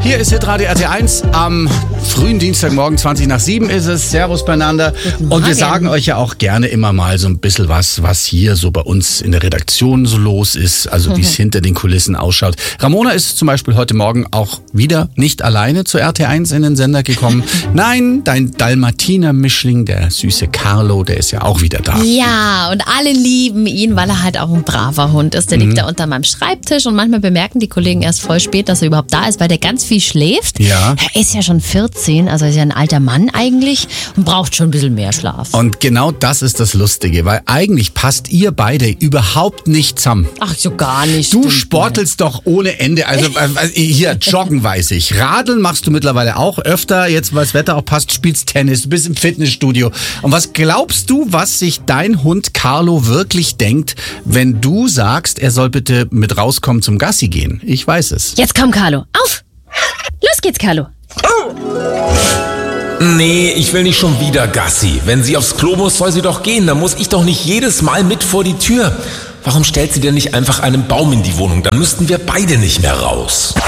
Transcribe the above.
Hier ist Hitradio RT1 am frühen Dienstagmorgen, 6:20 ist es. Servus beieinander. Und wir sagen euch ja auch gerne immer mal so ein bisschen was hier so bei uns in der Redaktion so los ist, also wie es hinter den Kulissen ausschaut. Ramona ist zum Beispiel heute Morgen auch wieder nicht alleine zu RT1 in den Sender gekommen. Nein, dein Dalmatiner-Mischling, der süße Carlo, der ist ja auch wieder da. Ja, und alle lieben ihn, weil er halt auch ein braver Hund ist. Der liegt da unter meinem Schreibtisch und manchmal bemerken die Kollegen erst voll spät, dass er überhaupt da ist, weil der ganz viel schläft. Ja. Er ist ja schon 14, also ist ja ein alter Mann eigentlich und braucht schon ein bisschen mehr Schlaf. Und genau das ist das Lustige, weil eigentlich passt ihr beide überhaupt nicht zusammen. Ach, so gar nicht. Du sportelst doch ohne Ende. Also hier, joggen weiß ich. Radeln machst du mittlerweile auch öfter. Jetzt, weil das Wetter auch passt, spielst Tennis, du bist im Fitnessstudio. Und was glaubst du, was sich dein Hund Carlo wirklich denkt, wenn du sagst, er soll bitte mit rauskommen zum Gassi gehen? Ich weiß es. Jetzt komm, Carlo, auf! Los geht's, Carlo. Nee, ich will nicht schon wieder Gassi. Wenn sie aufs Klo muss, soll sie doch gehen. Dann muss ich doch nicht jedes Mal mit vor die Tür. Warum stellt sie denn nicht einfach einen Baum in die Wohnung? Dann müssten wir beide nicht mehr raus.